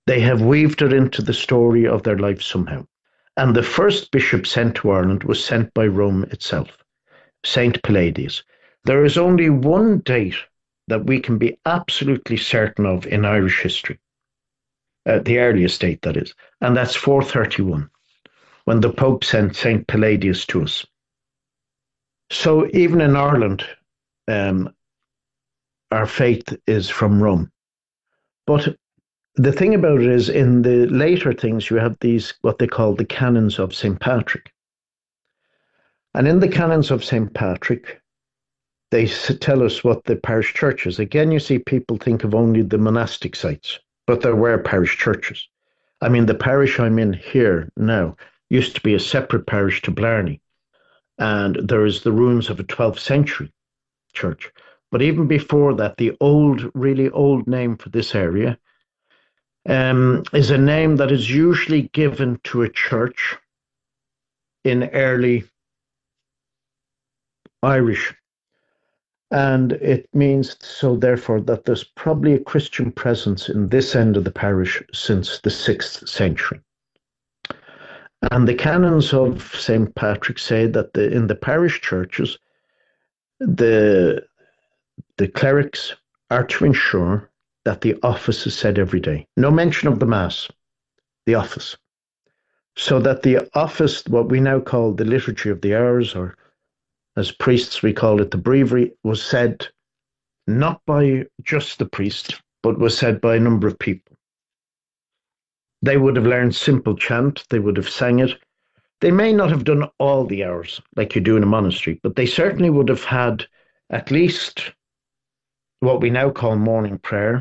They have weaved it into the story of their life somehow. And the first bishop sent to Ireland was sent by Rome itself, Saint Palladius. There is only one date that we can be absolutely certain of in Irish history, the earliest date that is, and that's 431, when the Pope sent Saint Palladius to us. So even in Ireland, our faith is from Rome. But the thing about it is, in the later things, you have these, what they call the canons of St. Patrick. And in the canons of St. Patrick, they tell us what the parish church is. Again, you see people think of only the monastic sites, but there were parish churches. I mean, the parish I'm in here now used to be a separate parish to Blarney. And there is the ruins of a 12th century church. But even before that, the old, really old name for this area is a name that is usually given to a church in early Irish. And it means, so therefore, that there's probably a Christian presence in this end of the parish since the 6th century. And the canons of St. Patrick say that in the parish churches, the clerics are to ensure that the office is said every day. No mention of the Mass, the office. So that the office, what we now call the Liturgy of the Hours, or as priests we call it the Breviary, was said not by just the priest, but was said by a number of people. They would have learned simple chant, they would have sang it. They may not have done all the hours like you do in a monastery, but they certainly would have had at least what we now call morning prayer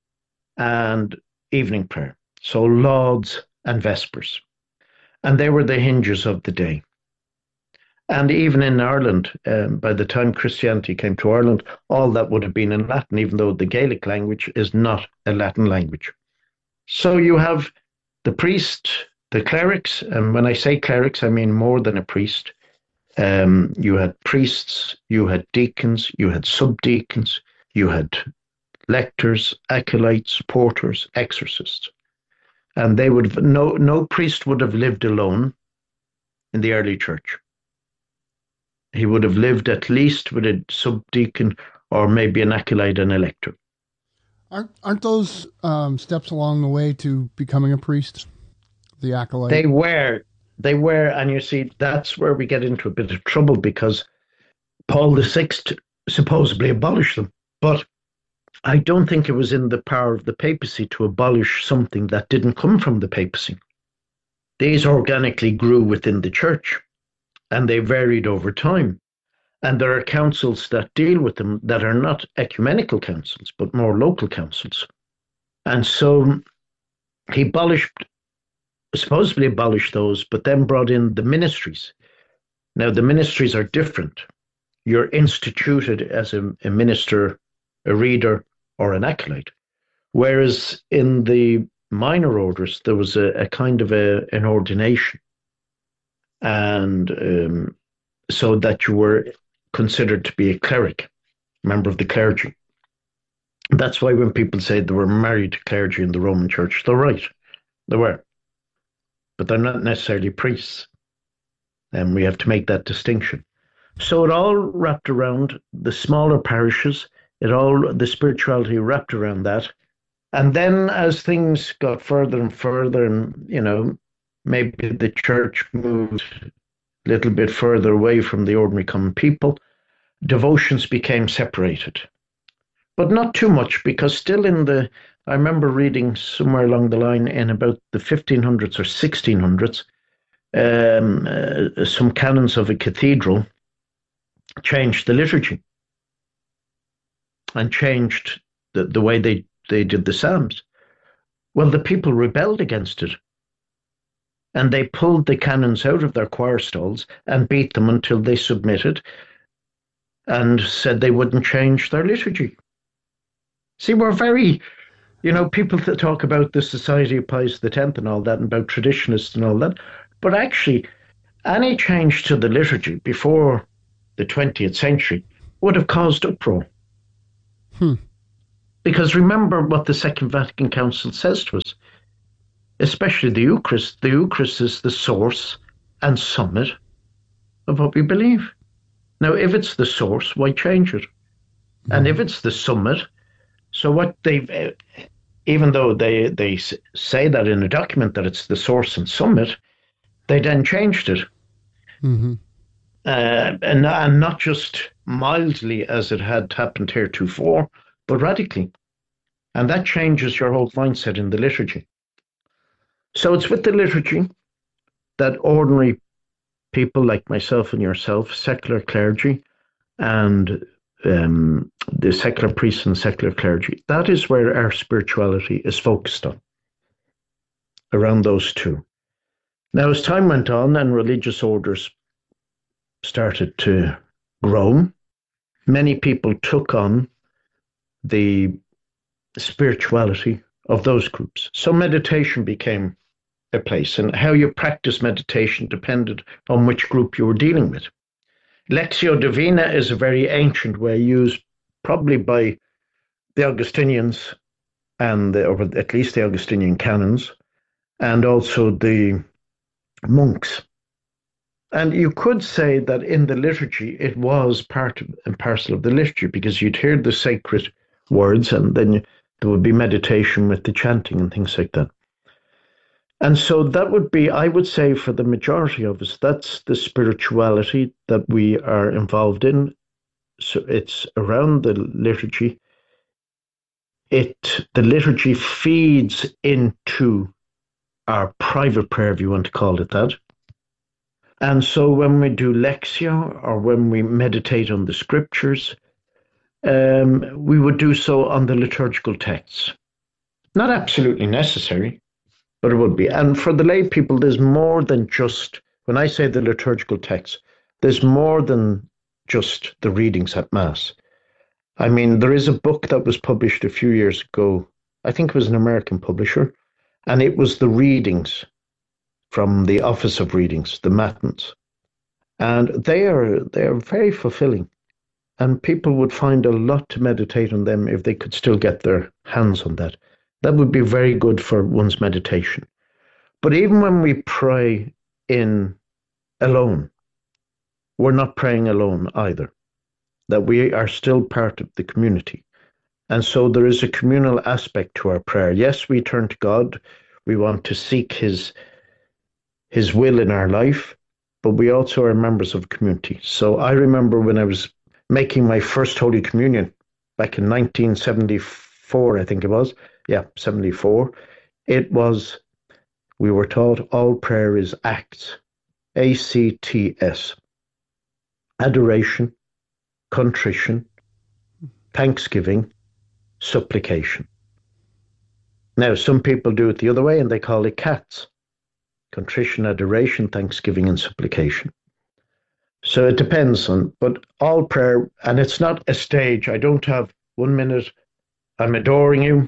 and evening prayer. So lauds and vespers. And they were the hinges of the day. And even in Ireland, by the time Christianity came to Ireland, all that would have been in Latin, even though the Gaelic language is not a Latin language. So you have the priest, the clerics, and when I say clerics, I mean more than a priest. You had priests, you had deacons, you had subdeacons, you had lectors, acolytes, porters, exorcists. And they would have, no priest would have lived alone in the early church. He would have lived at least with a subdeacon or maybe an acolyte and a lector. Aren't those steps along the way to becoming a priest? The acolyte? They were. And you see, that's where we get into a bit of trouble because Paul VI supposedly abolished them. But I don't think it was in the power of the papacy to abolish something that didn't come from the papacy. These organically grew within the church and they varied over time. And there are councils that deal with them that are not ecumenical councils, but more local councils. And so he supposedly abolished those, but then brought in the ministries. Now, the ministries are different. You're instituted as a minister, a reader, or an acolyte. Whereas in the minor orders, there was a kind of an ordination. And so that you were considered to be a cleric, member of the clergy. That's why when people say they were married to clergy in the Roman Church, they're right. They were. But they're not necessarily priests. And we have to make that distinction. So it all wrapped around the smaller parishes, the spirituality wrapped around that. And then as things got further and further, and, maybe the church moved a little bit further away from the ordinary common people, devotions became separated. But not too much, because still I remember reading somewhere along the line in about the 1500s or 1600s, some canons of a cathedral changed the liturgy and changed the way they did the psalms. Well, the people rebelled against it. And they pulled the canons out of their choir stalls and beat them until they submitted and said they wouldn't change their liturgy. See, we're very, people that talk about the Society of Pius X and all that, and about traditionists and all that, but actually, any change to the liturgy before the 20th century would have caused uproar. Because remember what the Second Vatican Council says to us. especially the Eucharist. The Eucharist is the source and summit of what we believe. Now, if it's the source, why change it? And if it's the summit, so what they've, even though they say that in a document that it's the source and summit, they then changed it. Mm-hmm. And not just mildly as it had happened heretofore, but radically. And that changes your whole mindset in the liturgy. So it's with the liturgy that ordinary people like myself and yourself, secular clergy, and the secular priests and secular clergy, that is where our spirituality is focused on, around those two. Now, as time went on and religious orders started to grow, many people took on the spirituality of those groups. So meditation became a place, and how you practice meditation depended on which group you were dealing with. Lectio Divina is a very ancient way used probably by the Augustinians, or at least the Augustinian canons, and also the monks. And you could say that in the liturgy, it was part and parcel of the liturgy, because you'd hear the sacred words, and then there would be meditation with the chanting and things like that. And so that would be, I would say, for the majority of us, that's the spirituality that we are involved in. So it's around the liturgy. The liturgy feeds into our private prayer, if you want to call it that. And so when we do Lectio, or when we meditate on the scriptures, we would do so on the liturgical texts. Not absolutely necessary, but it would be. And for the lay people, there's more than just, when I say the liturgical text, there's more than just the readings at Mass. I mean, there is a book that was published a few years ago. I think it was an American publisher, and it was the readings from the Office of Readings, the Matins. And they are very fulfilling. And people would find a lot to meditate on them if they could still get their hands on that. That would be very good for one's meditation. But even when we pray in alone, we're not praying alone either. That we are still part of the community. And so there is a communal aspect to our prayer. Yes, we turn to God. We want to seek His will in our life, but we also are members of a community. So I remember when I was making my first Holy Communion back in 1974, I think it was. Yeah, 74. We were taught all prayer is acts, ACTS, adoration, contrition, thanksgiving, supplication. Now, some people do it the other way and they call it CATS, contrition, adoration, thanksgiving, and supplication. So it depends but all prayer, and it's not a stage. I don't have 1 minute, I'm adoring you,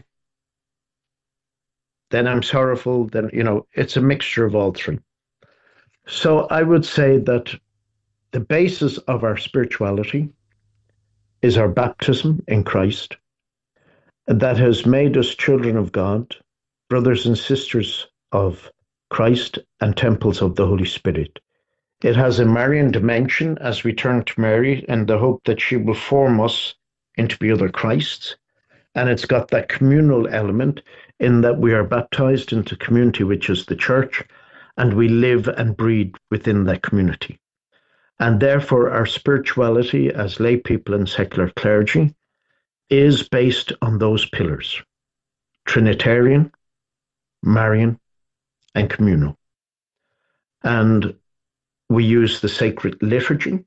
then I'm sorrowful, then, it's a mixture of all three. So I would say that the basis of our spirituality is our baptism in Christ, that has made us children of God, brothers and sisters of Christ, and temples of the Holy Spirit. It has a Marian dimension as we turn to Mary and the hope that she will form us into be other Christs. And it's got that communal element in that we are baptized into community, which is the church, and we live and breathe within that community. And therefore, our spirituality as lay people and secular clergy is based on those pillars: Trinitarian, Marian, and communal. And we use the sacred liturgy.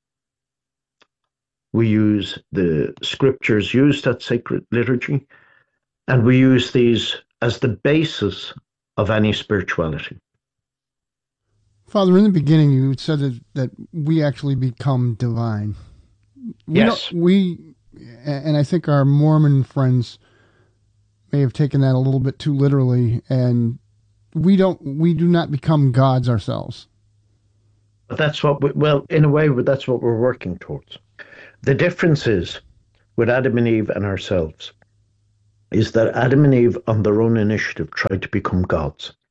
We use the scriptures used at sacred liturgy, and we use these as the basis of any spirituality. Father, in the beginning, you said that we actually become divine. Yes. And I think our Mormon friends may have taken that a little bit too literally, and we do not become gods ourselves. But that's what in a way, that's what we're working towards. The difference is with Adam and Eve and ourselves is that Adam and Eve on their own initiative tried to become gods.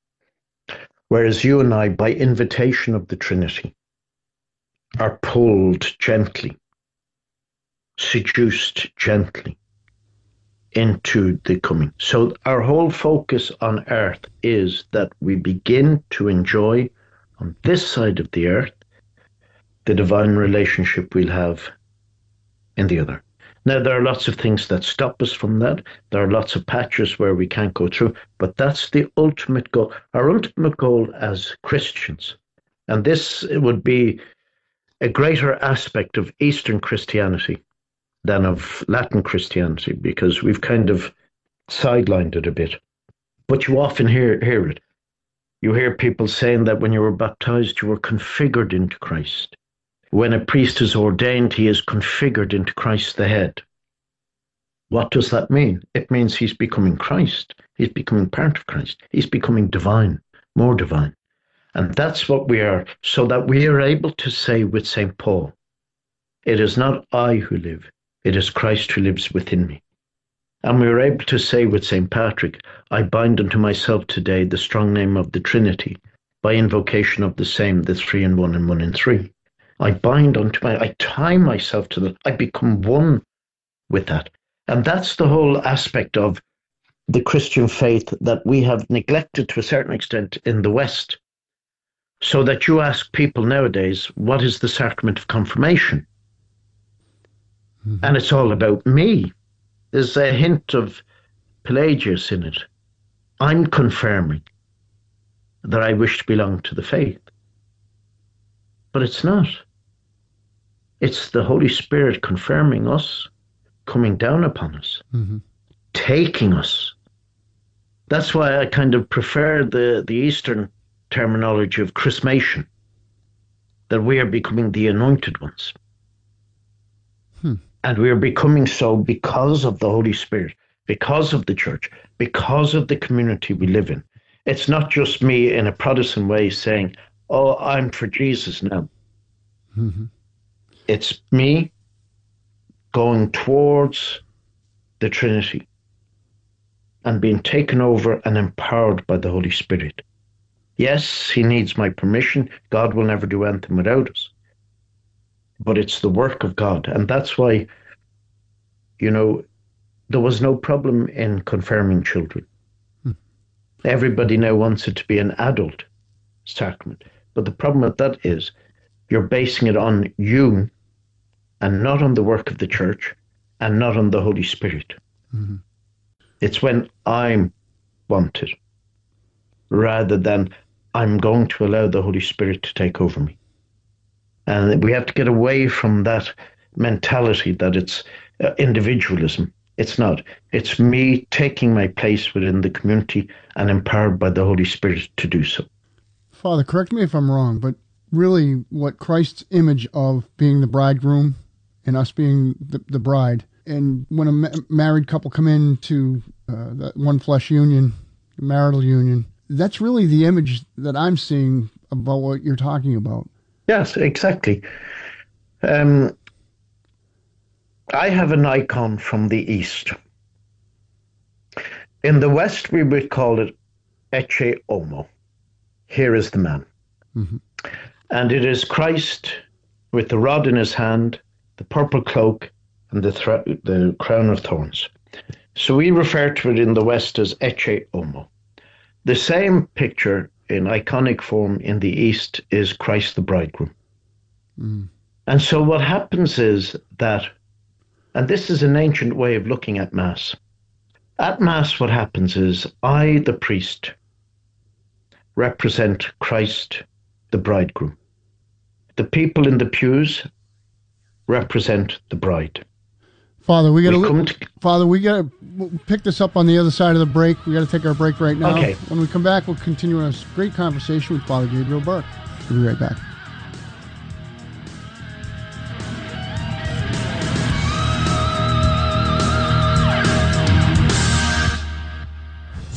Whereas you and I, by invitation of the Trinity, are pulled gently, seduced gently into the coming. So our whole focus on earth is that we begin to enjoy on this side of the earth the divine relationship we'll have in the other. Now, there are lots of things that stop us from that. There are lots of patches where we can't go through, but that's the ultimate goal. Our ultimate goal as Christians, and this would be a greater aspect of Eastern Christianity than of Latin Christianity, because we've kind of sidelined it a bit. But you often hear it. You hear people saying that when you were baptized, you were configured into Christ. When a priest is ordained, he is configured into Christ the head. What does that mean? It means he's becoming Christ. He's becoming part of Christ. He's becoming divine, more divine. And that's what we are, so that we are able to say with St. Paul, it is not I who live, it is Christ who lives within me. And we are able to say with St. Patrick, I bind unto myself today the strong name of the Trinity, by invocation of the same, the three in one and one in three. I bind unto I tie myself to that. I become one with that. And that's the whole aspect of the Christian faith that we have neglected to a certain extent in the West. So that you ask people nowadays, what is the sacrament of confirmation? Mm-hmm. And it's all about me. There's a hint of Pelagius in it. I'm confirming that I wish to belong to the faith. But it's not. It's the Holy Spirit confirming us, coming down upon us, mm-hmm. taking us. That's why I kind of prefer the Eastern terminology of chrismation, that we are becoming the anointed ones. And we are becoming so because of the Holy Spirit, because of the church, because of the community we live in. It's not just me in a Protestant way saying, oh, I'm for Jesus now. Mm-hmm. It's me going towards the Trinity and being taken over and empowered by the Holy Spirit. Yes, he needs my permission. God will never do anything without us. But it's the work of God. And that's why, there was no problem in confirming children. Everybody now wants it to be an adult sacrament. But the problem with that is you're basing it on you and not on the work of the church and not on the Holy Spirit. Mm-hmm. It's when I'm wanted rather than I'm going to allow the Holy Spirit to take over me. And we have to get away from that mentality that it's individualism. It's not. It's me taking my place within the community and empowered by the Holy Spirit to do so. Father, correct me if I'm wrong, but really what Christ's image of being the bridegroom and us being the bride, and when a married couple come into that one flesh union, marital union, that's really the image that I'm seeing about what you're talking about. Yes, exactly. I have an icon from the East. In the West, we would call it Ecce Homo. Here is the man. Mm-hmm. And it is Christ with the rod in his hand, the purple cloak, and the crown of thorns. So we refer to it in the West as Ecce Homo. The same picture in iconic form in the East is Christ the bridegroom. Mm. And so what happens is that, and this is an ancient way of looking at Mass. At Mass, what happens is I, the priest, represent Christ the bridegroom. The people in the pews represent the bride. Father, we got to pick this up on the other side of the break. We got to take our break right now. Okay. When we come back, we'll continue a great conversation with Father Gabriel Burke. We'll be right back.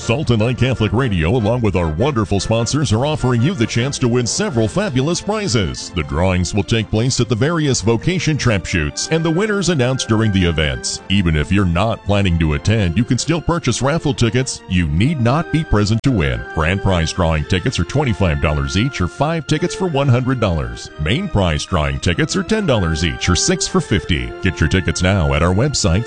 Salt and Light Catholic Radio, along with our wonderful sponsors, are offering you the chance to win several fabulous prizes. The drawings will take place at the various vocation tramp shoots, and the winners announced during the events. Even if you're not planning to attend, you can still purchase raffle tickets. You need not be present to win. Grand prize drawing tickets are $25 each, or 5 tickets for $100. Main prize drawing tickets are $10 each, or 6 for $50. Get your tickets now at our website,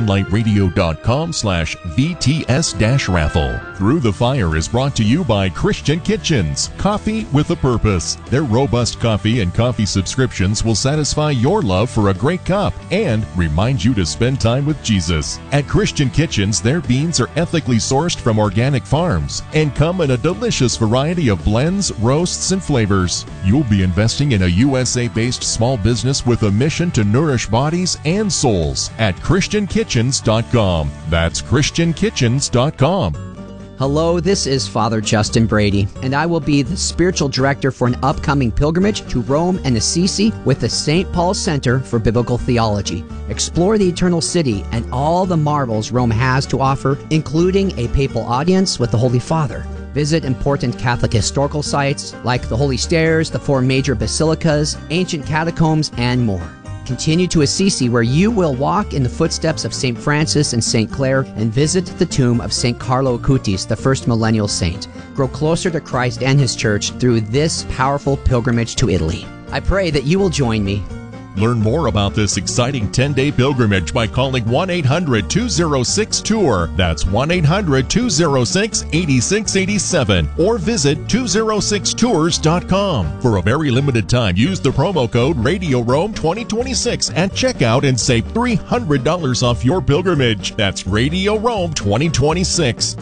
saltandlightradio.com/VTS-raffle. Through the Fire is brought to you by Christian Kitchens, coffee with a purpose. Their robust coffee and coffee subscriptions will satisfy your love for a great cup and remind you to spend time with Jesus. At Christian Kitchens, their beans are ethically sourced from organic farms and come in a delicious variety of blends, roasts, and flavors. You'll be investing in a USA-based small business with a mission to nourish bodies and souls at ChristianKitchens.com. That's ChristianKitchens.com. Hello, this is Father Justin Brady, and I will be the spiritual director for an upcoming pilgrimage to Rome and Assisi with the St. Paul Center for Biblical Theology. Explore the Eternal City and all the marvels Rome has to offer, including a papal audience with the Holy Father. Visit important Catholic historical sites like the Holy Stairs, the 4 major basilicas, ancient catacombs, and more. Continue to Assisi, where you will walk in the footsteps of St. Francis and St. Clare and visit the tomb of St. Carlo Acutis, the first millennial saint. Grow closer to Christ and His Church through this powerful pilgrimage to Italy. I pray that you will join me. Learn more about this exciting 10-day pilgrimage by calling 1-800-206-TOUR. That's 1-800-206-8687. Or visit 206tours.com. For a very limited time, use the promo code Radio Rome 2026 at checkout and save $300 off your pilgrimage. That's Radio Rome 2026.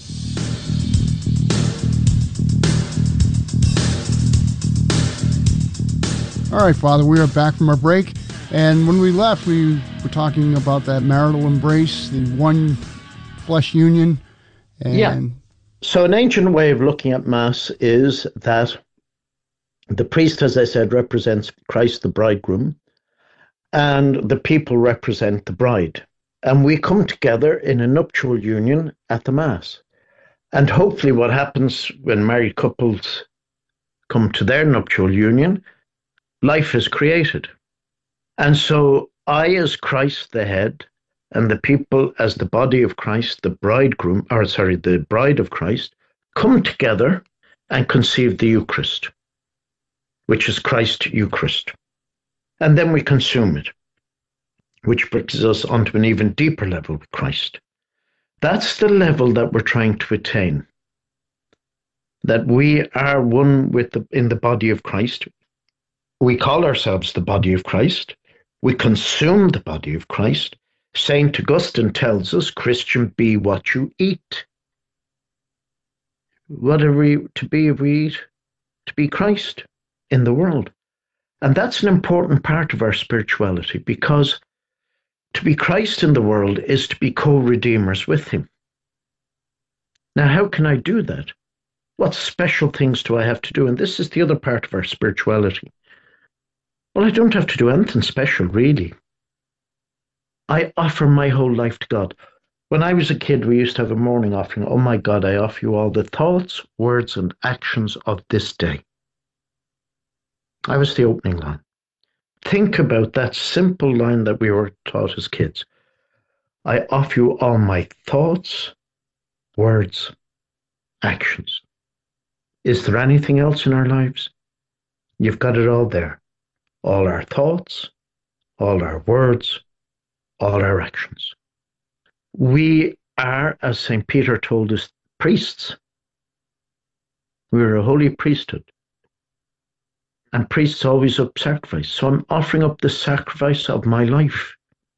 All right, Father, we are back from our break. And when we left, we were talking about that marital embrace, the one flesh union. And So an ancient way of looking at Mass is that the priest, as I said, represents Christ the bridegroom, and the people represent the bride. And we come together in a nuptial union at the Mass. And hopefully what happens when married couples come to their nuptial union, life is created. And so I, as Christ the head, and the people as the body of Christ, the bride of Christ, come together and conceive the Eucharist, which is Christ Eucharist. And then we consume it, which brings us onto an even deeper level with Christ. That's the level that we're trying to attain, that we are one in the body of Christ. We call ourselves the body of Christ. We consume the body of Christ. Saint Augustine tells us, Christian, be what you eat. What are we to be if we eat? To be Christ in the world. And that's an important part of our spirituality, because to be Christ in the world is to be co-redeemers with Him. Now, how can I do that? What special things do I have to do? And this is the other part of our spirituality. Well, I don't have to do anything special, really. I offer my whole life to God. When I was a kid, we used to have a morning offering. Oh my God, I offer you all the thoughts, words, and actions of this day. I was the opening line. Think about that simple line that we were taught as kids. I offer you all my thoughts, words, actions. Is there anything else in our lives? You've got it all there. All our thoughts, all our words, all our actions. We are, as St. Peter told us, priests. We're a holy priesthood. And priests always up sacrifice. So I'm offering up the sacrifice of my life.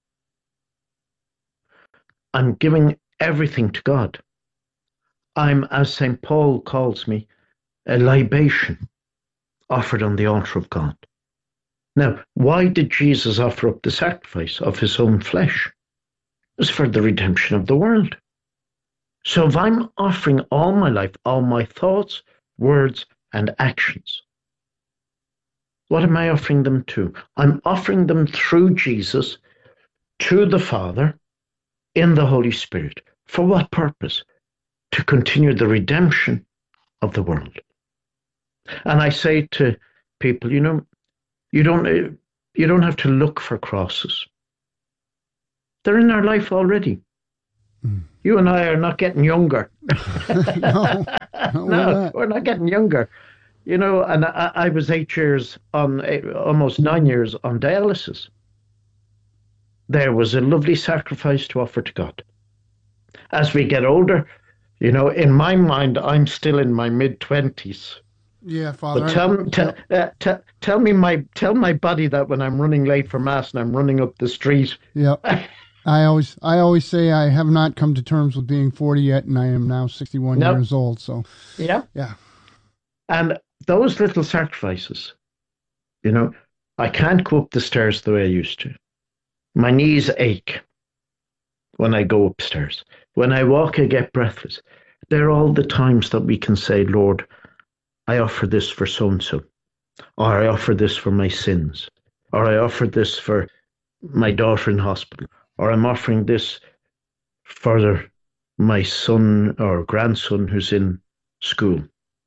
I'm giving everything to God. I'm, as St. Paul calls me, a libation offered on the altar of God. Now, why did Jesus offer up the sacrifice of His own flesh? It was for the redemption of the world. So if I'm offering all my life, all my thoughts, words, and actions, what am I offering them to? I'm offering them through Jesus to the Father in the Holy Spirit. For what purpose? to continue the redemption of the world. And I say to people, you don't have to look for crosses. They're in our life already. You and I are not getting younger. No, we're not getting younger. And I was 8 years almost 9 years on dialysis. There was a lovely sacrifice to offer to God. As we get older, in my mind, I'm still in my mid-20s. Yeah, Father. But tell my body that when I'm running late for Mass and I'm running up the street. Yeah. I always say I have not come to terms with being 40 yet, and I am now 61 years old. So yeah. And those little sacrifices, I can't go up the stairs the way I used to. My knees ache when I go upstairs. When I walk, I get breathless. They're all the times that we can say, Lord, I offer this for so-and-so, or I offer this for my sins, or I offer this for my daughter in hospital, or I'm offering this for my son or grandson who's in school.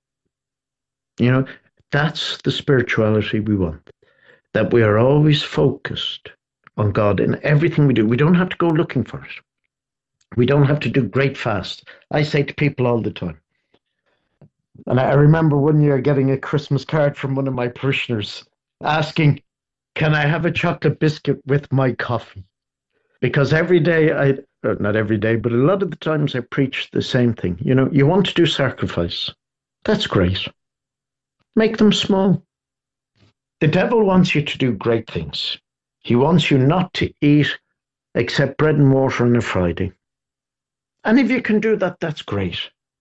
That's the spirituality we want, that we are always focused on God in everything we do. We don't have to go looking for it. We don't have to do great fast. I say to people all the time, and I remember one year getting a Christmas card from one of my parishioners asking, can I have a chocolate biscuit with my coffee? Because every day, not every day, but a lot of the times I preach the same thing. You want to do sacrifice. That's great. Make them small. The devil wants you to do great things. He wants you not to eat except bread and water on a Friday. And if you can do that, that's great.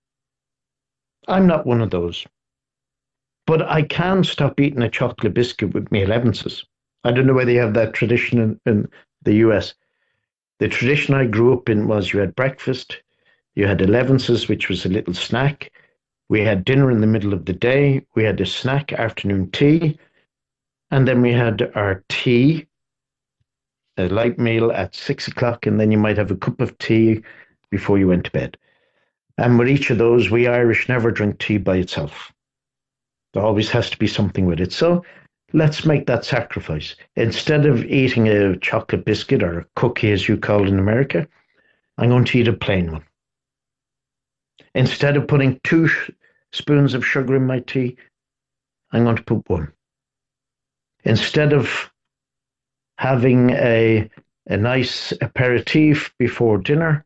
I'm not one of those. But I can stop eating a chocolate biscuit with me 11s. I don't know whether you have that tradition in the US. The tradition I grew up in was you had breakfast, you had 11s, which was a little snack. We had dinner in the middle of the day. We had a snack, afternoon tea. And then we had our tea, a light meal at 6 o'clock. And then you might have a cup of tea before you went to bed. And with each of those, we Irish never drink tea by itself. There always has to be something with it. So let's make that sacrifice. Instead of eating a chocolate biscuit or a cookie, as you call it in America, I'm going to eat a plain one. Instead of putting 2 spoons of sugar in my tea, I'm going to put 1. Instead of having a nice aperitif before dinner,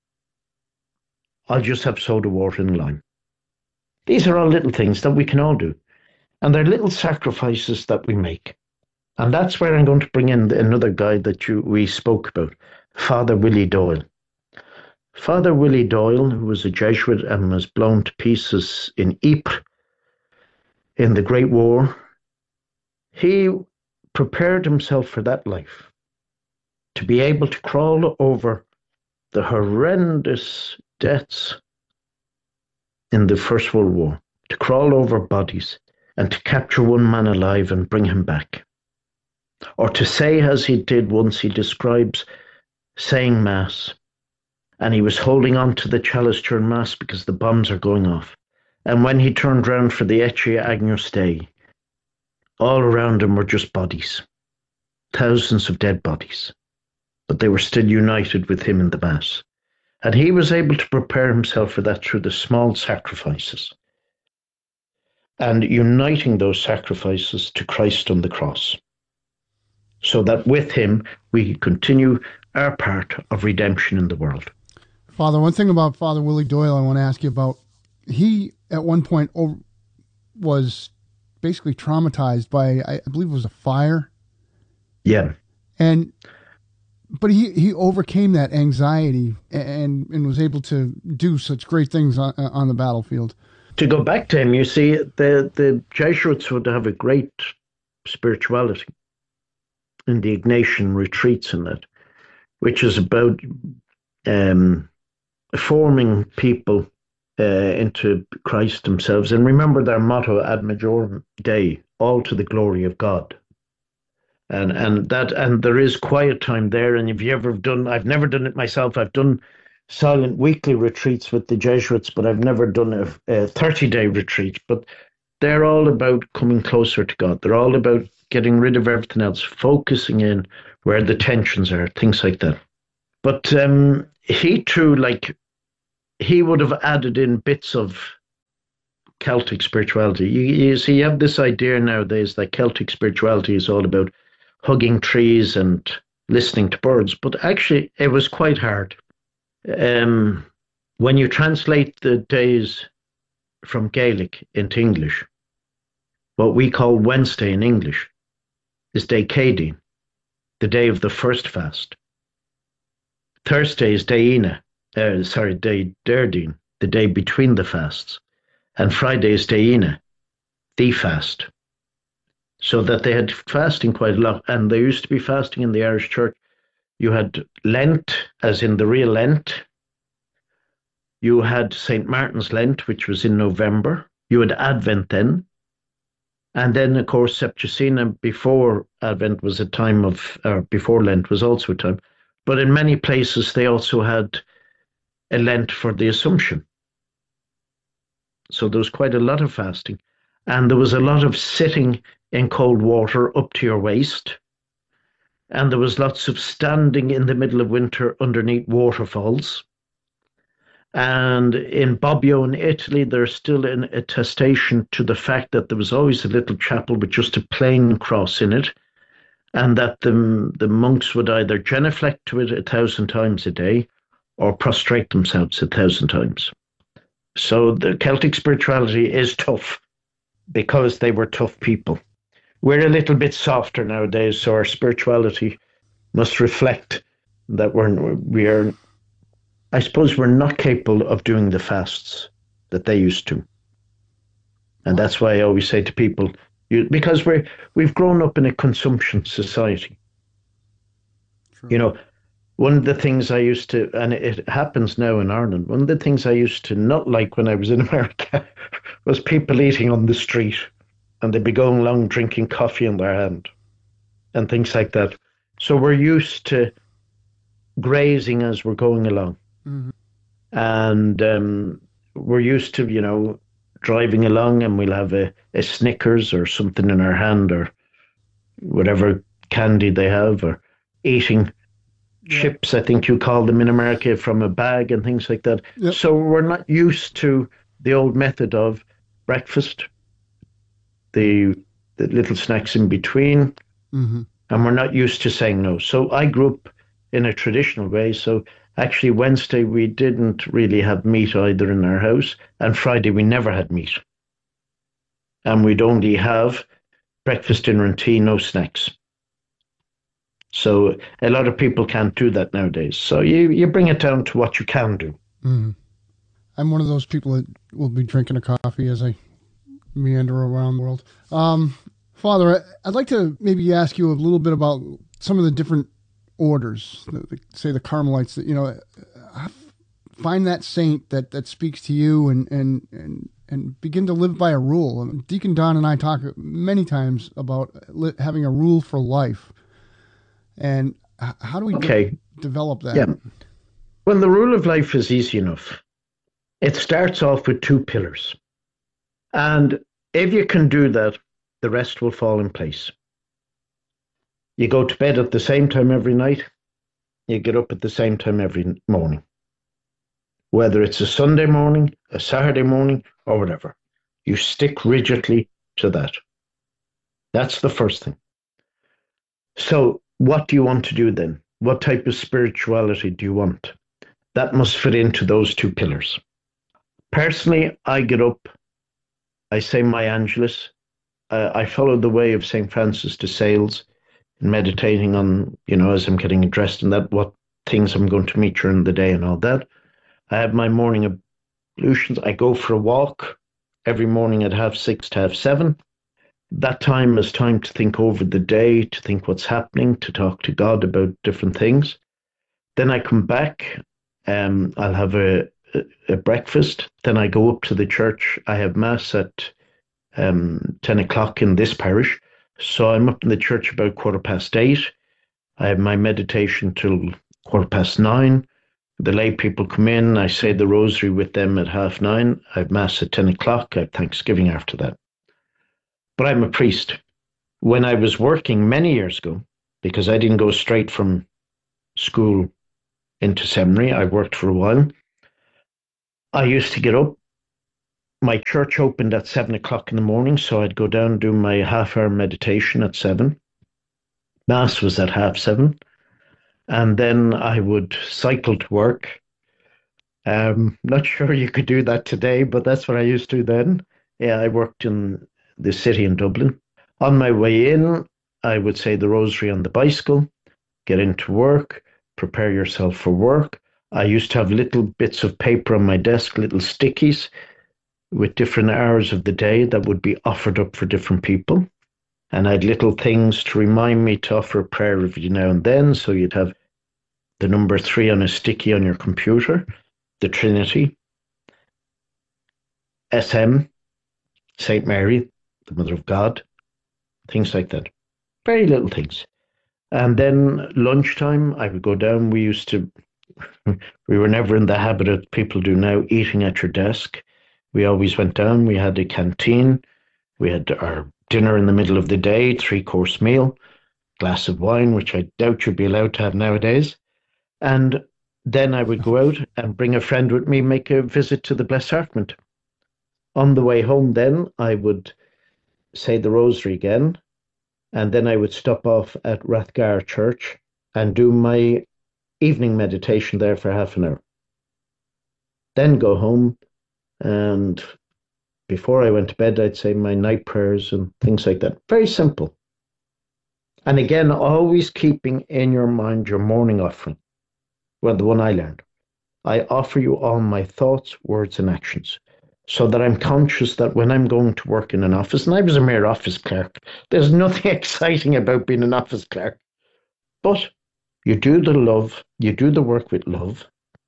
I'll just have soda water and lime. These are all little things that we can all do. And they're little sacrifices that we make. And that's where I'm going to bring in another guy that we spoke about, Father Willie Doyle. Father Willie Doyle, who was a Jesuit and was blown to pieces in Ypres in the Great War, he prepared himself for that life, to be able to crawl over the horrendous deaths in the First World War, to crawl over bodies and to capture one man alive and bring him back. Or to say, as he did once, he describes saying Mass, and he was holding on to the chalice during Mass because the bombs are going off. And when he turned round for the Ecce Agnus Dei, all around him were just bodies, thousands of dead bodies, but they were still united with him in the Mass. And he was able to prepare himself for that through the small sacrifices and uniting those sacrifices to Christ on the cross, so that with him we continue our part of redemption in the world. Father, one thing about Father Willie Doyle I want to ask you about, he at one point was basically traumatized by, I believe it was a fire. Yeah. But he overcame that anxiety and was able to do such great things on the battlefield. To go back to him, you see, the Jesuits would have a great spirituality in the Ignatian retreats and that, which is about forming people into Christ themselves. And remember their motto, Ad Majorem Dei, all to the glory of God. And there is quiet time there. And if you ever done, I've never done it myself, I've done silent weekly retreats with the Jesuits, but I've never done a 30-day retreat. But they're all about coming closer to God. They're all about getting rid of everything else, focusing in where the tensions are, things like that. But he too, like, he would have added in bits of Celtic spirituality. You see, you have this idea nowadays that Celtic spirituality is all about hugging trees and listening to birds, but actually it was quite hard. When you translate the days from Gaelic into English, what we call Wednesday in English is Day Céidín, the day of the first fast. Thursday is Day Deirdín, the day between the fasts. And Friday is Day Ina, the fast. So that they had fasting quite a lot. And there used to be fasting in the Irish Church. You had Lent, as in the real Lent. You had St. Martin's Lent, which was in November. You had Advent then. And then, of course, Septuagint before Advent was a time of, or before Lent was also a time. But in many places, they also had a Lent for the Assumption. So there was quite a lot of fasting. And there was a lot of sitting in cold water up to your waist. And there was lots of standing in the middle of winter underneath waterfalls. And in Bobbio in Italy, there's still an attestation to the fact that there was always a little chapel with just a plain cross in it. And that the monks would either genuflect to it 1,000 times a day or prostrate themselves 1,000 times. So the Celtic spirituality is tough because they were tough people. We're a little bit softer nowadays, so our spirituality must reflect that we are, I suppose we're not capable of doing the fasts that they used to. And that's why I always say to people, because we've grown up in a consumption society. True. You know, one of the things I used to, and it happens now in Ireland, one of the things I used to not like when I was in America was people eating on the street, and they'd be going along drinking coffee in their hand and things like that. So we're used to grazing as we're going along. Mm-hmm. And we're used to, you know, driving along and we'll have a Snickers or something in our hand or whatever candy they have, or eating chips, I think you call them in America, from a bag and things like that. Yep. So we're not used to the old method of breakfast, the little snacks in between, mm-hmm. and we're not used to saying no. So I grew up in a traditional way. So actually Wednesday we didn't really have meat either in our house, and Friday we never had meat. And we'd only have breakfast, dinner and tea, no snacks. So a lot of people can't do that nowadays. So you bring it down to what you can do. Mm-hmm. I'm one of those people that will be drinking a coffee as I meander around the world. Father, I'd like to maybe ask you a little bit about some of the different orders, say the Carmelites, that, you know, find that saint that speaks to you and begin to live by a rule. Deacon Don and I talk many times about having a rule for life. And how do we develop that? Yeah. Well, the rule of life is easy enough. It starts off with 2 pillars. And if you can do that, the rest will fall in place. You go to bed at the same time every night. You get up at the same time every morning. Whether it's a Sunday morning, a Saturday morning, or whatever. You stick rigidly to that. That's the first thing. So what do you want to do then? What type of spirituality do you want? That must fit into those 2 pillars. Personally, I get up, I say my Angelus. I follow the way of St. Francis de Sales, meditating on, you know, as I'm getting dressed and that, what things I'm going to meet during the day and all that. I have my morning ablutions. I go for a walk every morning at 6:30 to 7:30. That time is time to think over the day, to think what's happening, to talk to God about different things. Then I come back, I'll have a breakfast. Then I go up to the church. I have Mass at 10 o'clock in this parish. So I'm up in the church about 8:15. I have my meditation till 9:15. The lay people come in, I say the rosary with them at 9:30. I have Mass at 10 o'clock. I have Thanksgiving after that. But I'm a priest. When I was working many years ago, because I didn't go straight from school into seminary, I worked for a while. I used to get up. My church opened at 7 o'clock in the morning, so I'd go down and do my half-hour meditation at 7. Mass was at 7:30. And then I would cycle to work. Not sure you could do that today, but that's what I used to do then. Yeah, I worked in the city in Dublin. On my way in, I would say the rosary on the bicycle, get into work, prepare yourself for work. I used to have little bits of paper on my desk, little stickies with different hours of the day that would be offered up for different people. And I had little things to remind me to offer a prayer every now and then. So you'd have the number 3 on a sticky on your computer, the Trinity, SM, St. Mary, the Mother of God, things like that. Very little things. And then lunchtime, I would go down. We were never in the habit of people do now, eating at your desk. We always went down. We had a canteen. We had our dinner in the middle of the day, 3-course meal, glass of wine, which I doubt you'd be allowed to have nowadays. And then I would go out and bring a friend with me, make a visit to the Blessed Sacrament. On the way home then, I would say the rosary again, and then I would stop off at Rathgar Church and do my evening meditation there for half an hour. Then go home, and before I went to bed, I'd say my night prayers and things like that. Very simple. And again, always keeping in your mind your morning offering. Well, the one I learned. I offer you all my thoughts, words, and actions, so that I'm conscious that when I'm going to work in an office, and I was a mere office clerk, there's nothing exciting about being an office clerk, but you do the work with love.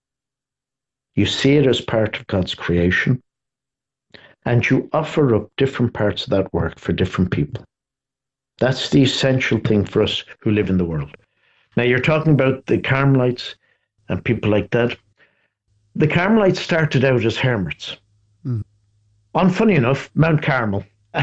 You see it as part of God's creation, and you offer up different parts of that work for different people. That's the essential thing for us who live in the world. Now, you're talking about the Carmelites and people like that. The Carmelites started out as hermits. On, funny enough, Mount Carmel,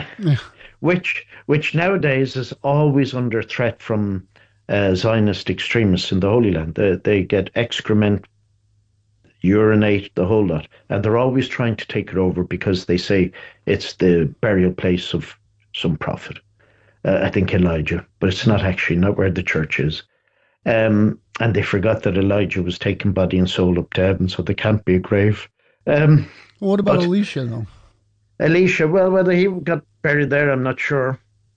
which nowadays is always under threat from Zionist extremists in the Holy Land. They get excrement, urinate, the whole lot. And they're always trying to take it over because they say it's the burial place of some prophet. I think Elijah, but it's not actually, not where the church is. And they forgot that Elijah was taken body and soul up to heaven, so there can't be a grave. What about Elisha, though? Elisha, well, whether he got buried there, I'm not sure.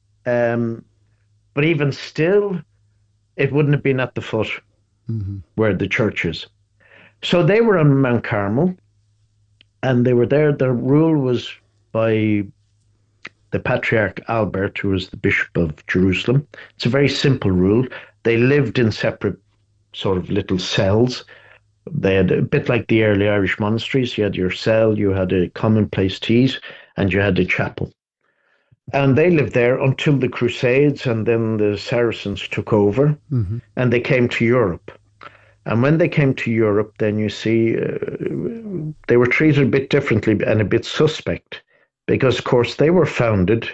But even still, it wouldn't have been at the foot where the church is. So they were on Mount Carmel, and they were there. Their rule was by the Patriarch Albert, who was the Bishop of Jerusalem. It's a very simple rule. They lived in separate sort of little cells. They had a bit like the early Irish monasteries. You had your cell, you had a common place to eat, and you had a chapel. And they lived there until the Crusades, and then the Saracens took over, and they came to Europe. And when they came to Europe, then you see they were treated a bit differently and a bit suspect, because, of course, they were founded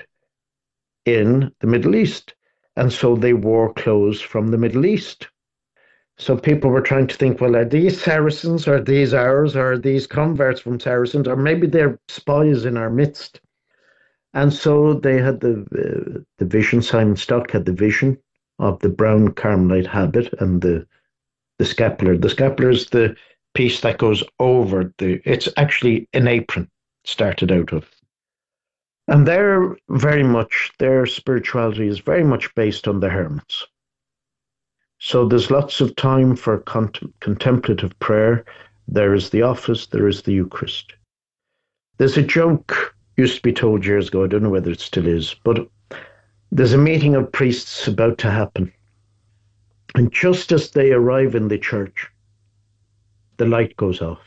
in the Middle East, and so they wore clothes from the Middle East. So people were trying to think, well, are these Saracens, or are these ours, or are these converts from Saracens, or maybe they're spies in our midst? And so they had the vision. Simon Stock had the vision of the brown Carmelite habit and the scapular. The scapular is the piece that goes over it's actually an apron, started out of. And their spirituality is very much based on the hermits. So there's lots of time for contemplative prayer. There is the office, there is the Eucharist. There's a joke used to be told years ago, I don't know whether it still is, but there's a meeting of priests about to happen. And just as they arrive in the church, the light goes off.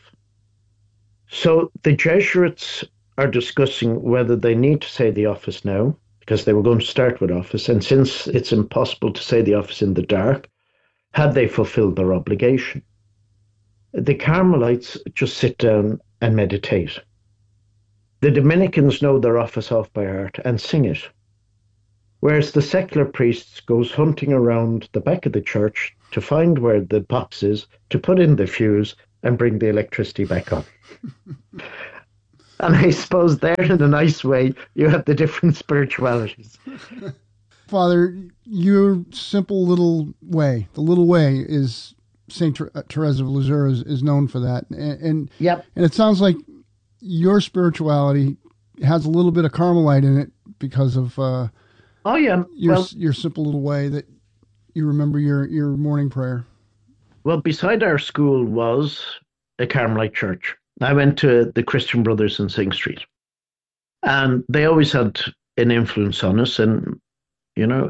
So the Jesuits are discussing whether they need to say the office now, because they were going to start with office. And since it's impossible to say the office in the dark, had they fulfilled their obligation? The Carmelites just sit down and meditate. The Dominicans know their office off by heart and sing it. Whereas the secular priests goes hunting around the back of the church to find where the box is, to put in the fuse and bring the electricity back on. And I suppose there, in a nice way, you have the different spiritualities. Father, your simple little way, the little way is Saint Teresa of Lisieux is known for that. And Yep. And it sounds like your spirituality has a little bit of Carmelite in it because of Oh, yeah. your simple little way that you remember your morning prayer. Well, beside our school was a Carmelite church. I went to the Christian Brothers in Sing Street, and they always had an influence on us. And, you know,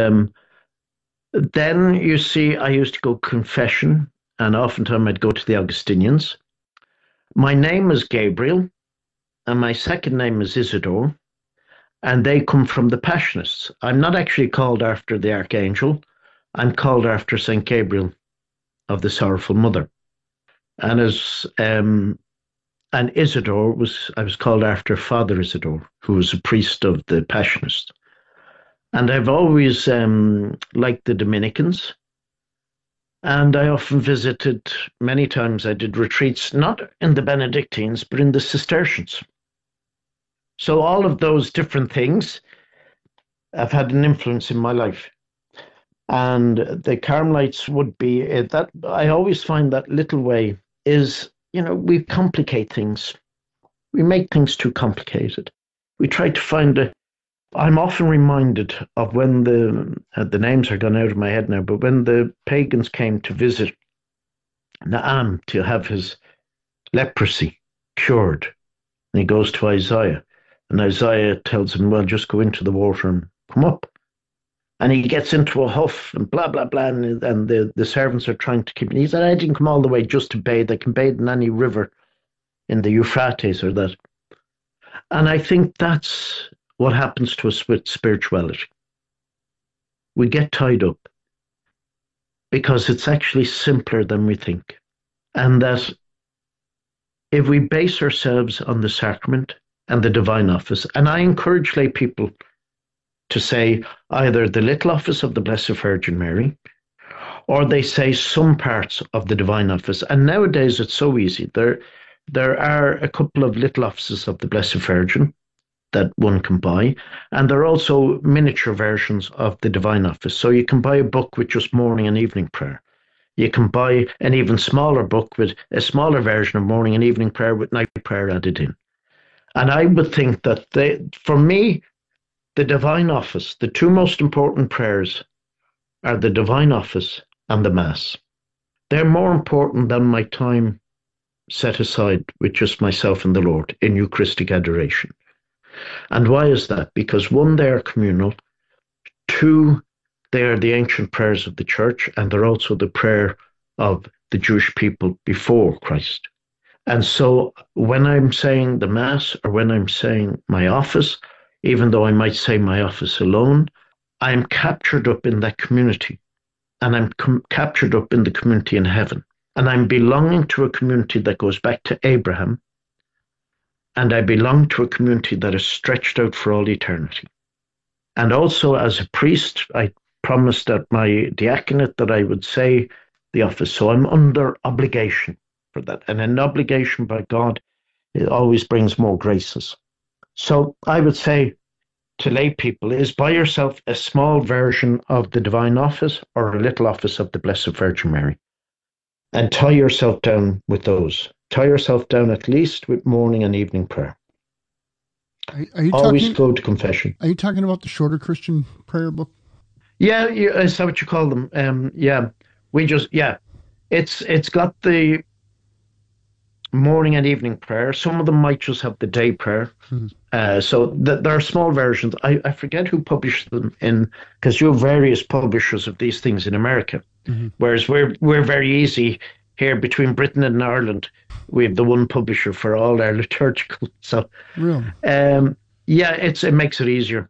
then you see, I used to go confession, and oftentimes I'd go to the Augustinians. My name is Gabriel, and my second name is Isidore, and they come from the Passionists. I'm not actually called after the Archangel. I'm called after St. Gabriel of the Sorrowful Mother. And and Isidore I was called after Father Isidore, who was a priest of the Passionists. And I've always liked the Dominicans. And I often visited, many times I did retreats, not in the Benedictines, but in the Cistercians. So all of those different things have had an influence in my life. And the Carmelites would be that. I always find that little way is, you know, we complicate things. We make things too complicated. We try to find I'm often reminded of when the names are gone out of my head now, but when the pagans came to visit Naaman to have his leprosy cured, and he goes to Isaiah, and Isaiah tells him, well, just go into the water and come up. And he gets into a huff and blah, blah, blah, and the servants are trying to keep him. He said, I didn't come all the way just to bathe. I can bathe in any river in the Euphrates or that. And I think that's what happens to us with spirituality. We get tied up because it's actually simpler than we think. And that if we base ourselves on the sacrament and the divine office, and I encourage lay people to say either the little office of the Blessed Virgin Mary, or they say some parts of the divine office. And nowadays it's so easy. There are a couple of little offices of the Blessed Virgin that one can buy, and there are also miniature versions of the divine office. So you can buy a book with just morning and evening prayer. You can buy an even smaller book with a smaller version of morning and evening prayer with night prayer added in. And I would think that for me, the divine office, the two most important prayers are the divine office and the Mass. They're more important than my time set aside with just myself and the Lord in Eucharistic adoration. And why is that? Because one, they are communal. Two, they are the ancient prayers of the church, and they're also the prayer of the Jewish people before Christ. And so when I'm saying the Mass or when I'm saying my office, even though I might say my office alone, I'm captured up in that community. And I'm captured up in the community in heaven. And I'm belonging to a community that goes back to Abraham. And I belong to a community that is stretched out for all eternity. And also as a priest, I promised at my diaconate that I would say the office. So I'm under obligation for that. And an obligation by God, it always brings more graces. So I would say to lay people is buy yourself a small version of the divine office or a little office of the Blessed Virgin Mary and tie yourself down with those. Tie yourself down at least with morning and evening prayer. Are you always go to confession. Are you talking about the shorter Christian prayer book? Yeah, is that what you call them? Yeah, it's got the morning and evening prayer. Some of them might just have the day prayer. So there are small versions. I forget who published them in, because you have various publishers of these things in America. Whereas we're very easy here between Britain and Ireland. We have the one publisher for all our liturgical. So, really? It makes it easier.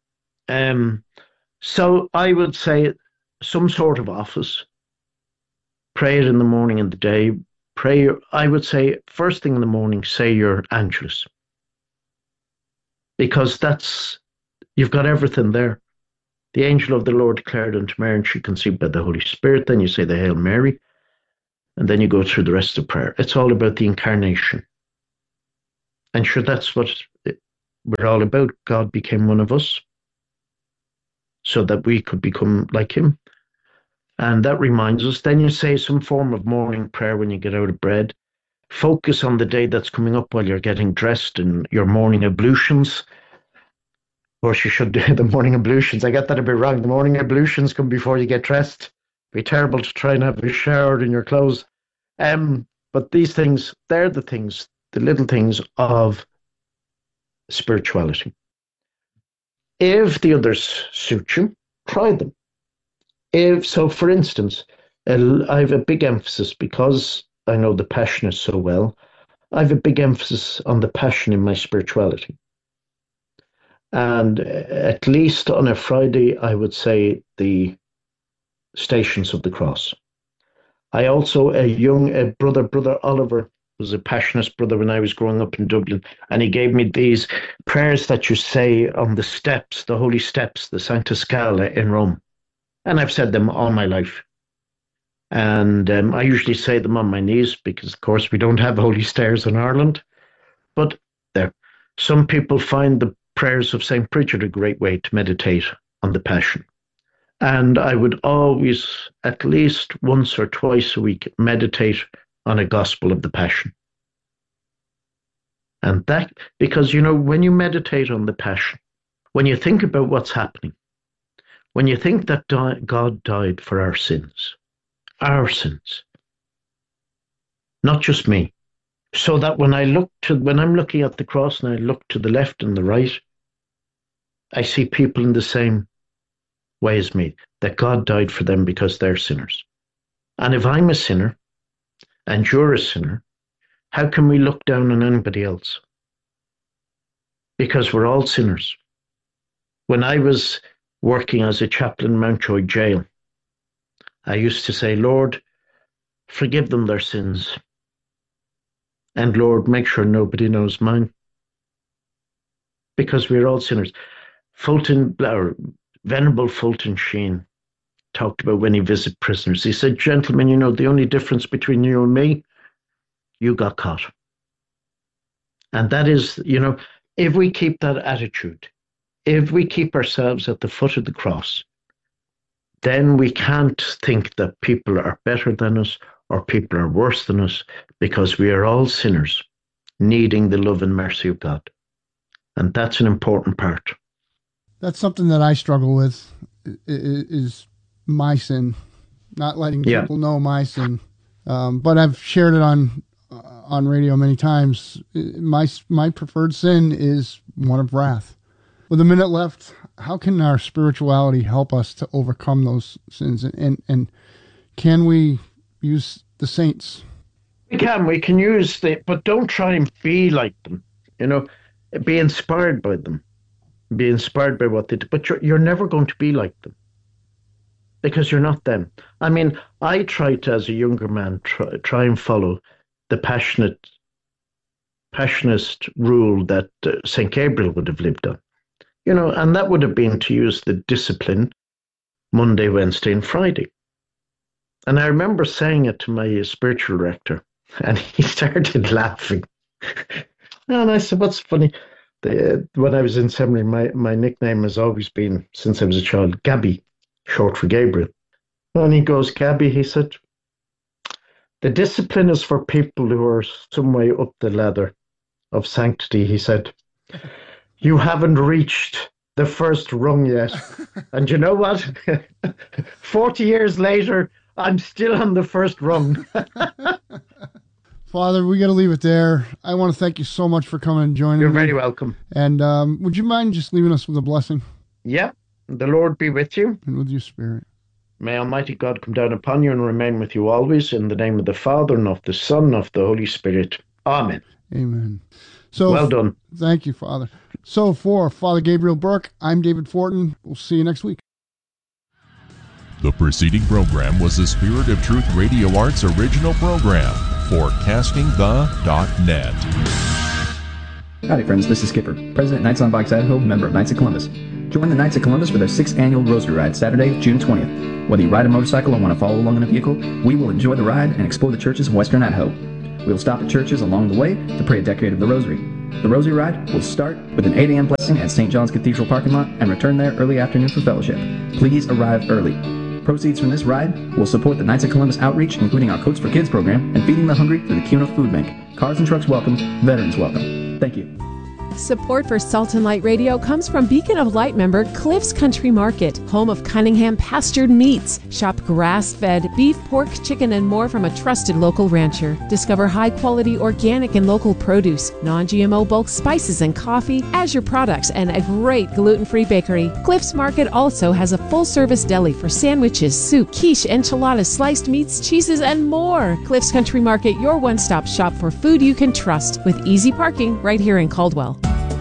So I would say some sort of office. Pray it in the morning and the day. pray, I would say, first thing in the morning, say your Angelus. Because you've got everything there. The angel of the Lord declared unto Mary, and she conceived by the Holy Spirit. Then you say the Hail Mary, and then you go through the rest of prayer. It's all about the incarnation. And sure, that's what we're all about. God became one of us so that we could become like him. And that reminds us. Then you say some form of morning prayer when you get out of bed. Focus on the day that's coming up while you're getting dressed in your morning ablutions. Of course, you should do the morning ablutions. I got that a bit wrong. The morning ablutions come before you get dressed. It'd be terrible to try and have a shower in your clothes. But these things, they're the things, the little things of spirituality. If the others suit you, try them. So, for instance, I have a big emphasis, because I know the Passion is so well, I have a big emphasis on the Passion in my spirituality. And at least on a Friday, I would say the Stations of the Cross. I also, Brother Oliver was a Passionist brother when I was growing up in Dublin, and he gave me these prayers that you say on the steps, the holy steps, the Sancta Scala in Rome. And I've said them all my life. And I usually say them on my knees because, of course, we don't have holy stairs in Ireland. But there, some people find the prayers of St. Bridget a great way to meditate on the Passion. And I would always, at least once or twice a week, meditate on a Gospel of the Passion. And that, because, when you meditate on the Passion, when you think about what's happening, when you think that God died for our sins, not just me, so that when I'm looking at the cross and I look to the left and the right, I see people in the same way as me, that God died for them because they're sinners. And if I'm a sinner and you're a sinner, how can we look down on anybody else? Because we're all sinners. When I was working as a chaplain in Mountjoy Jail, I used to say, Lord, forgive them their sins. And Lord, make sure nobody knows mine. Because we're all sinners. Venerable Fulton Sheen talked about when he visited prisoners. He said, gentlemen, the only difference between you and me, you got caught. And that is, if we keep that attitude, if we keep ourselves at the foot of the cross, then we can't think that people are better than us or people are worse than us, because we are all sinners needing the love and mercy of God. And that's an important part. That's something that I struggle with, is my sin, not letting people know my sin. But I've shared it on radio many times. My preferred sin is one of wrath. With a minute left, how can our spirituality help us to overcome those sins? And can we use the saints? We can use but don't try and be like them. Be inspired by them. Be inspired by what they do. But you're never going to be like them, because you're not them. I mean, I tried to, as a younger man, try and follow the passionist rule that St. Gabriel would have lived on. And that would have been to use the discipline Monday, Wednesday, and Friday. And I remember saying it to my spiritual director, and he started laughing. And I said, what's funny? When I was in seminary, my nickname has always been, since I was a child, Gabby, short for Gabriel. And he goes, Gabby, he said, the discipline is for people who are some way up the ladder of sanctity. He said, you haven't reached the first rung yet. And you know what? 40 years later, I'm still on the first rung. Father, we got to leave it there. I want to thank you so much for coming and joining me. You're very welcome. And would you mind just leaving us with a blessing? Yeah. The Lord be with you. And with your spirit. May Almighty God come down upon you and remain with you always, in the name of the Father, and of the Son, and of the Holy Spirit. Amen. Amen. So, well done. Thank you, Father. So for Father Gabriel Burke, I'm David Fortin. We'll see you next week. The preceding program was the Spirit of Truth Radio Arts original program. for castingthe.net. Howdy friends, this is Skipper, President Knights on Bikes Idaho, member of Knights of Columbus. Join the Knights of Columbus for their 6th annual Rosary Ride, Saturday, June 20th. Whether you ride a motorcycle or want to follow along in a vehicle, we will enjoy the ride and explore the churches of Western Idaho. We will stop at churches along the way to pray a decade of the Rosary. The Rosary Ride will start with an 8 a.m. blessing at St. John's Cathedral parking lot and return there early afternoon for fellowship. Please arrive early. Proceeds from this ride will support the Knights of Columbus outreach, including our Coats for Kids program and Feeding the Hungry through the Kuna Food Bank. Cars and trucks welcome, veterans welcome. Thank you. Support for Salt and Light Radio comes from Beacon of Light member Cliff's Country Market, home of Cunningham pastured meats. Shop grass-fed beef, pork, chicken, and more from a trusted local rancher. Discover high-quality organic and local produce, non-GMO bulk spices and coffee, Azure products, and a great gluten-free bakery. Cliff's Market also has a full-service deli for sandwiches, soup, quiche, enchiladas, sliced meats, cheeses, and more. Cliff's Country Market, your one-stop shop for food you can trust, with easy parking right here in Caldwell.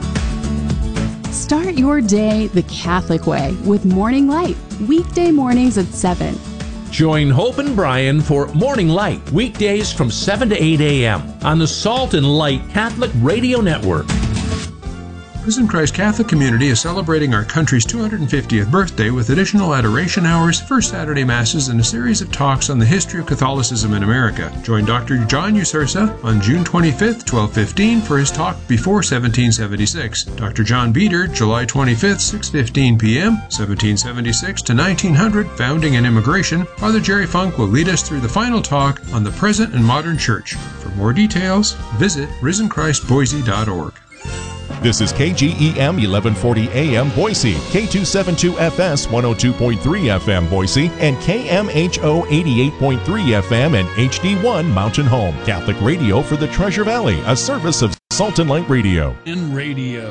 Start your day the Catholic way with Morning Light, weekday mornings at 7. Join Hope and Brian for Morning Light, weekdays from 7 to 8 a.m. on the Salt and Light Catholic Radio Network. Risen Christ Catholic Community is celebrating our country's 250th birthday with additional adoration hours, first Saturday masses, and a series of talks on the history of Catholicism in America. Join Dr. John Usursa on June 25th, 12:15 for his talk Before 1776. Dr. John Beater, July 25th, 6:15 p.m., 1776 to 1900, Founding and Immigration. Father Jerry Funk will lead us through the final talk on the present and modern church. For more details, visit risenchristboise.org. This is KGEM 1140 AM Boise, K272FS 102.3 FM Boise, and KMHO 88.3 FM and HD1 Mountain Home. Catholic radio for the Treasure Valley, a service of Salt and Light Radio. In radio.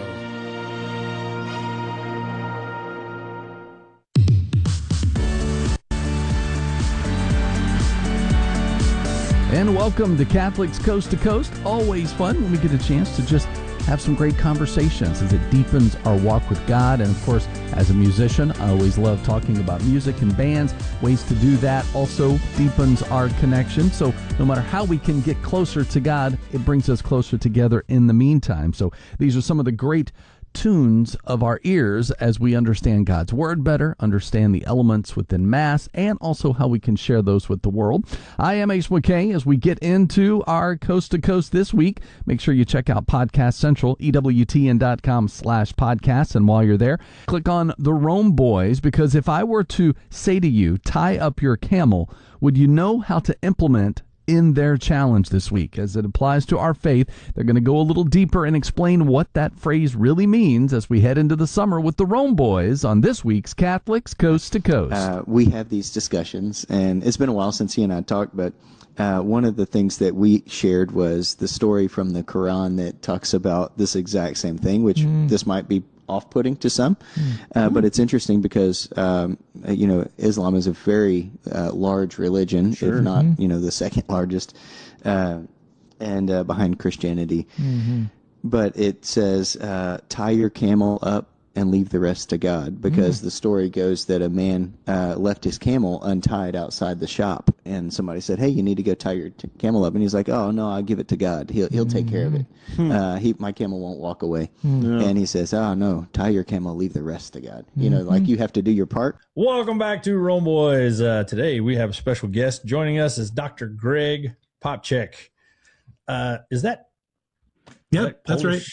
And welcome to Catholics Coast to Coast. Always fun when we get a chance to just have some great conversations as it deepens our walk with God. And of course, as a musician, I always love talking about music and bands. Ways to do that also deepens our connection. So no matter how we can get closer to God, it brings us closer together in the meantime. So these are some of the great tunes of our ears as we understand God's Word better, understand the elements within Mass, and also how we can share those with the world. I am Ace McKay. As we get into our Coast to Coast this week, make sure you check out Podcast Central, EWTN.com/podcast. And while you're there, click on the Rome Boys, because if I were to say to you, tie up your camel, would you know how to implement in their challenge this week? As it applies to our faith, they're going to go a little deeper and explain what that phrase really means as we head into the summer with the Rome Boys on this week's Catholics Coast to Coast. We have these discussions, and it's been a while since he and I talked, but one of the things that we shared was the story from the Quran that talks about this exact same thing, which this might be off-putting to some, but it's interesting because Islam is a very large religion, if not the second largest, and behind Christianity. But it says tie your camel up and leave the rest to God, because the story goes that a man left his camel untied outside the shop, and somebody said, "Hey, you need to go tie your camel up," and he's like, "Oh no, I'll give it to God. He'll take care of it. My camel won't walk away." And he says, "Oh no, tie your camel, leave the rest to God." Like you have to do your part. Welcome back to Rome Boys. Today we have a special guest joining us is Dr. Greg Popcak. Is that? Yep, that's right.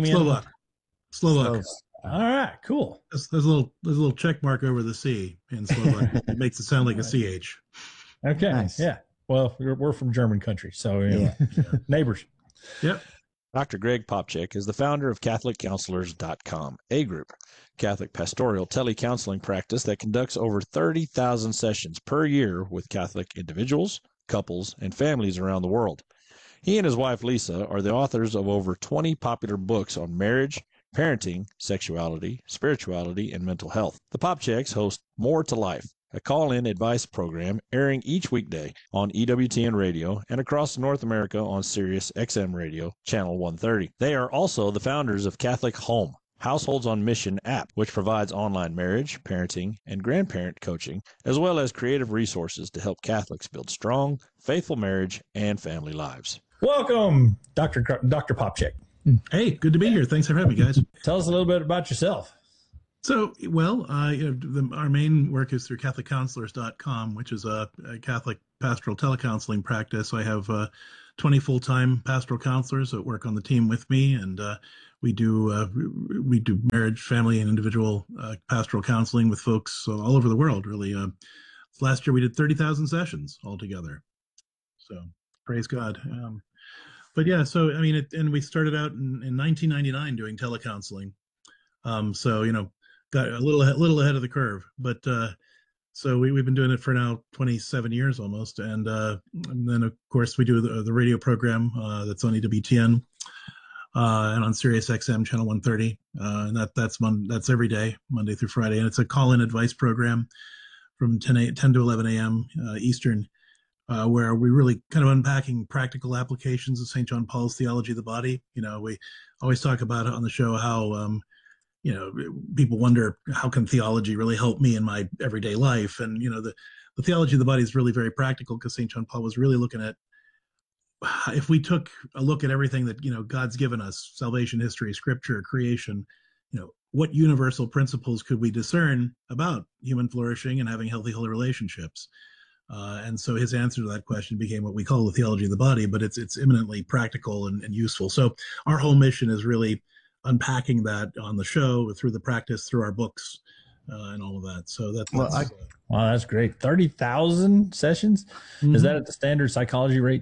Slovak. All right, cool. There's a little check mark over the C in Slovak. It makes it sound like a CH. Okay, Nice. yeah. Well, we're from German country, so neighbors. Yep. Dr. Greg Popcak is the founder of CatholicCounselors.com, a group, Catholic pastoral telecounseling practice that conducts over 30,000 sessions per year with Catholic individuals, couples, and families around the world. He and his wife, Lisa, are the authors of over 20 popular books on marriage, parenting, sexuality, spirituality, and mental health. The Popchaks host More to Life, a call-in advice program airing each weekday on EWTN Radio and across North America on Sirius XM Radio, Channel 130. They are also the founders of Catholic Home, Households on Mission app, which provides online marriage, parenting, and grandparent coaching, as well as creative resources to help Catholics build strong, faithful marriage and family lives. Welcome, Dr. Popchick. Hey, good to be here. Thanks for having me, guys. Tell us a little bit about yourself. So, well, our main work is through CatholicCounselors.com, which is a Catholic pastoral telecounseling practice. I have 20 full-time pastoral counselors that work on the team with me, and we do marriage, family, and individual pastoral counseling with folks all over the world. Really, last year we did 30,000 sessions altogether. So, praise God. But yeah, so I mean, and we started out in 1999 doing telecounseling. So got a little ahead of the curve, but so we've been doing it for now 27 years almost, and then of course we do the radio program that's on EWTN and on Sirius XM channel 130, and that's every day, Monday through Friday, and it's a call-in advice program from 10 to 11 a.m. Eastern, where we really kind of unpacking practical applications of St. John Paul's theology of the body. We always talk about it on the show how people wonder, how can theology really help me in my everyday life? And, the theology of the body is really very practical, because St. John Paul was really looking at, if we took a look at everything that, God's given us, salvation, history, scripture, creation, what universal principles could we discern about human flourishing and having healthy, holy relationships? And so his answer to that question became what we call the theology of the body, but it's eminently practical and useful. So our whole mission is really unpacking that on the show, through the practice, through our books, and all of that. So wow, that's great. 30,000 sessions. Mm-hmm. Is that at the standard psychology rate?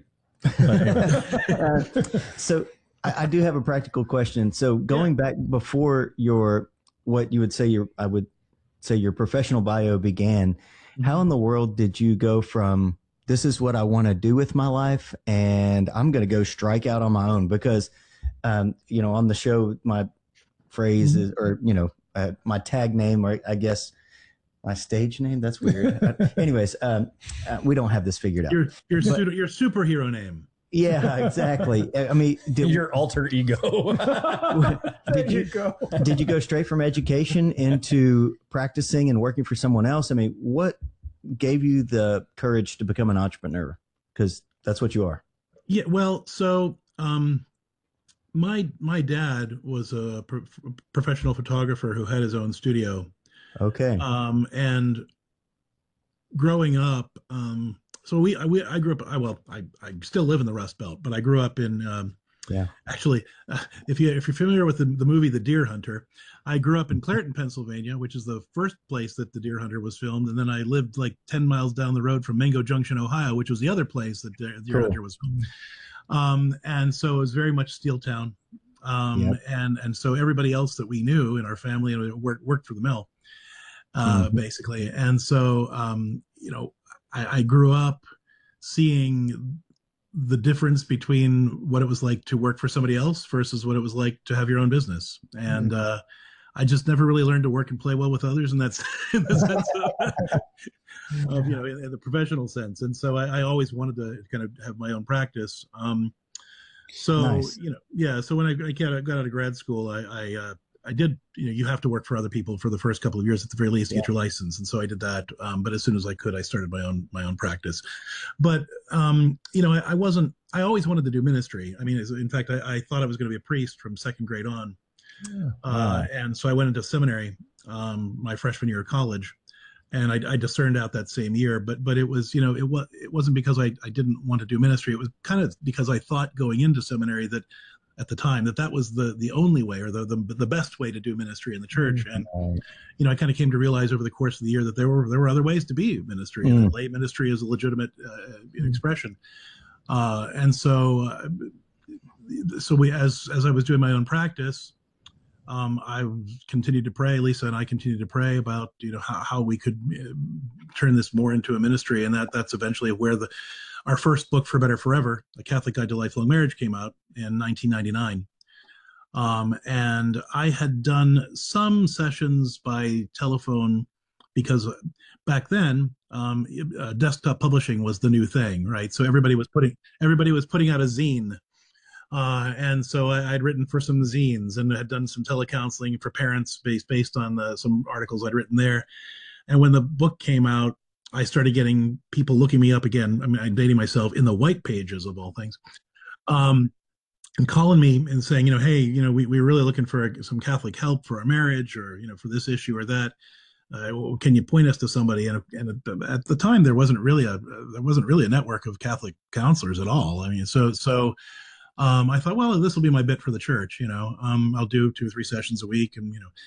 So I do have a practical question. So going back before what you would say I would say your professional bio began, how in the world did you go from, this is what I want to do with my life, and I'm going to go strike out on my own? Because on the show, my phrase is, or, my tag name, or I guess my stage name, that's weird. Anyways, we don't have this figured out. Your superhero name. Yeah, exactly. I mean, your alter ego. Did you go straight from education into practicing and working for someone else? I mean, what gave you the courage to become an entrepreneur? Because that's what you are. Yeah, well, so my dad was a professional photographer who had his own studio. Okay. And growing up, so I grew up. I still live in the Rust Belt, but I grew up in. Actually, if you're familiar with the movie The Deer Hunter, I grew up in Clairton, Pennsylvania, which is the first place that The Deer Hunter was filmed, and then I lived like 10 miles down the road from Mango Junction, Ohio, which was the other place that Deer Hunter was filmed. And so it was very much steel town, and so everybody else that we knew in our family worked for the mill, basically. And so I grew up seeing the difference between what it was like to work for somebody else versus what it was like to have your own business. And I just never really learned to work and play well with others, and that's in the sense of in the professional sense. And so I always wanted to kind of have my own practice. So nice. So when I got out of grad school, I did, you have to work for other people for the first couple of years at the very least to get your license. And so I did that. But as soon as I could, I started my own practice. But, I always wanted to do ministry. I mean, in fact, I thought I was going to be a priest from second grade on. And so I went into seminary my freshman year of college, and I discerned out that same year. But it was, it wasn't because I didn't want to do ministry. It was kind of because I thought going into seminary that at the time that was the only way, or the best way to do ministry in the church. And I kind of came to realize over the course of the year that there were other ways to be ministry, and that lay ministry is a legitimate expression. And so we, as I was doing my own practice, I continued to pray. Lisa and I continued to pray about how we could turn this more into a ministry, and that's eventually where our first book, For Better Forever, A Catholic Guide to Lifelong Marriage, came out in 1999. And I had done some sessions by telephone because back then, desktop publishing was the new thing, right? So everybody was putting out a zine And so I'd written for some zines and had done some telecounseling for parents based on some articles I'd written there. And when the book came out, I started getting people looking me up again. I mean, I'm dating myself, in the white pages of all things, and calling me and saying, hey, we're really looking for some Catholic help for our marriage, or, for this issue or that. Can you point us to somebody? And at the time, there wasn't really a network of Catholic counselors at all. I mean, so I thought, well, this will be my bit for the church. I'll do 2 or 3 sessions a week, and